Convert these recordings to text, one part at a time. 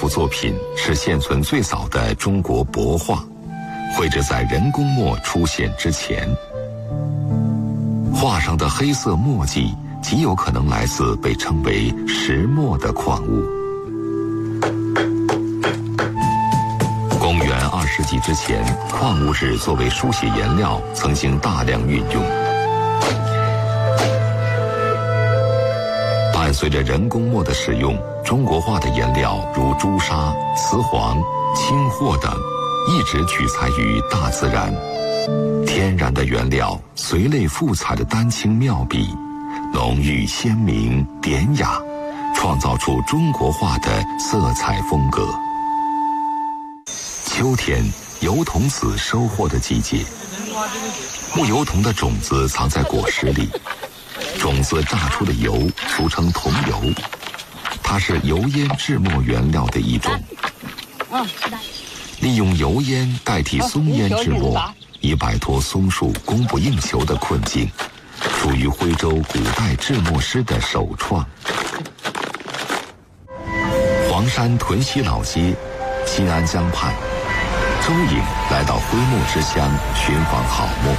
作品是现存最早的中国帛画，绘制在人工墨出现之前。画上的黑色墨迹极有可能来自被称为石墨的矿物。公元2世纪之前，矿物质作为书写颜料曾经大量运用。伴随着人工墨的使用，中国画的颜料如朱砂、瓷黄、青货等，一直取材于大自然。天然的原料，随类复彩的丹青妙笔，浓郁鲜明典雅，创造出中国画的色彩风格。秋天，油桐子收获的季节，木油桐的种子藏在果实里，种子榨出的油俗称桐油，它是油烟制墨原料的一种。利用油烟代替松烟制墨，以摆脱松树供不应求的困境，属于徽州古代制墨师的首创。黄山屯溪老街，新安江畔，周颖来到徽墨之乡寻访好墨。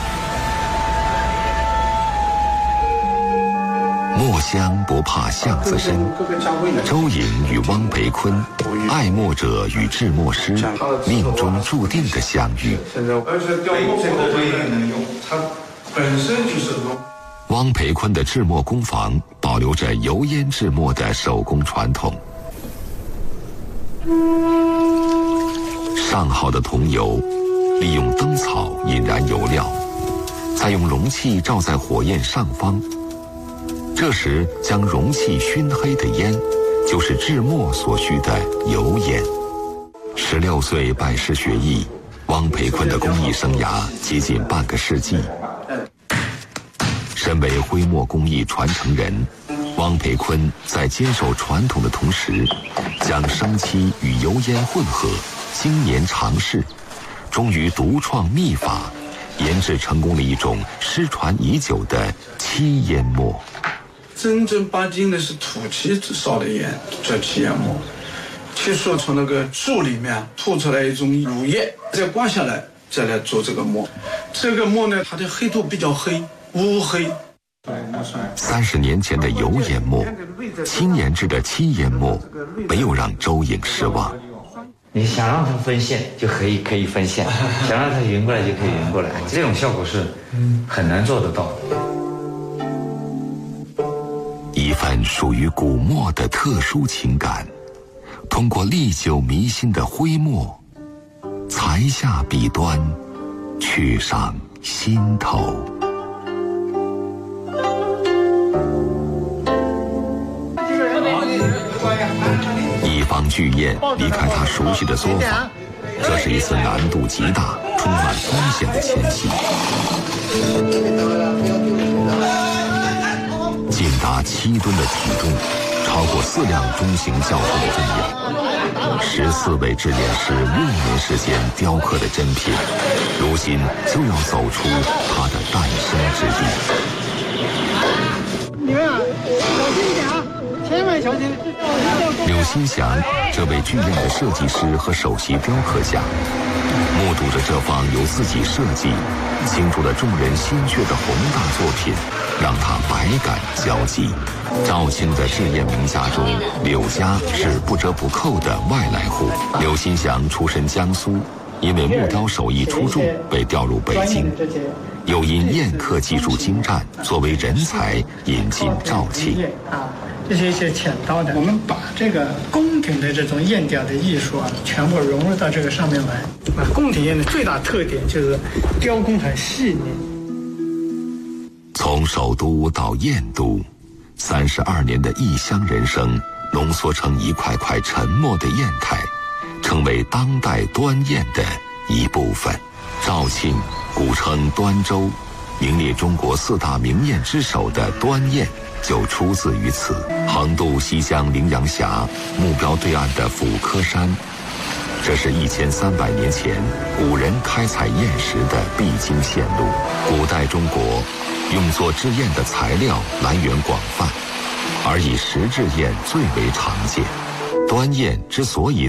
墨香不怕巷子深，周颖与汪培坤，爱墨者与制墨师，命中注定的相遇。 而且雕墨这个也能用，它本身就是汪培坤的制墨工坊保留着油烟制墨的手工传统。上好的桐油，利用灯草引燃油料，再用容器照在火焰上方。这时将容器熏黑的烟，就是制墨所需的油烟。16岁拜师学艺，汪培坤的工艺生涯接近半个世纪。身为徽墨工艺传承人，汪培坤在坚守传统的同时，将生漆与油烟混合，精研尝试，终于独创秘法，研制成功了一种失传已久的漆烟墨。 真正八经的是土漆烧的烟，叫漆烟墨。漆树从那个树里面吐出来一种乳液，再刮下来，再来做这个墨。这个墨呢，它的黑度比较黑，乌黑。 30年前的油烟墨，新研制的漆烟墨，没有让周颖失望。 你想让它分线就可以分线，想让它匀过来就可以匀过来，这种效果是很难做得到。 一份属于古墨的特殊情感，通过历久弥新的徽墨，裁下笔端，去上心头。一方巨雁离开他熟悉的作坊，这是一次难度极大、充满风险的迁徙。近达7吨的体重，超过4辆中型轿车的重量。14位制烟师6年时间雕刻的珍品，如今就要走出它的诞生之地。 你们啊，小心点啊，千万小心！ 柳新祥这位巨雁的设计师和首席雕刻家，目睹着这方由自己设计、倾注了众人心血的宏大作品，让他百感交集。肇庆的制烟名家中，柳家是不折不扣的外来户。柳新祥出身江苏，因为木雕手艺出众，被调入北京，又因砚刻技术精湛，作为人才引进肇庆。 这是一些浅刀的，我们把这个宫廷的这种砚雕的艺术啊，全部融入到这个上面来。宫廷砚的最大特点就是雕工很细腻。 从首都到燕都，32年的异乡人生浓缩成一块块沉默的砚台，成为当代端砚的一部分。肇庆古称端州，名列中国4大名砚之首的端砚就出自于此。横渡西江陵阳峡，目标对岸的抚柯山，这是1300年前古人开采砚石的必经线路。古代中国用作制砚的材料来源广泛，而以石制砚最为常见。端砚之所以